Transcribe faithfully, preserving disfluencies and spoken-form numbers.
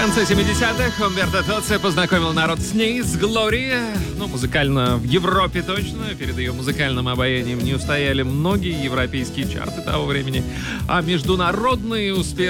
В конце семидесятых Умберто Тоцци познакомил народ с ней, с Глори. Ну, музыкально в Европе точно. Перед ее музыкальным обаянием не устояли многие европейские чарты того времени. А международный успех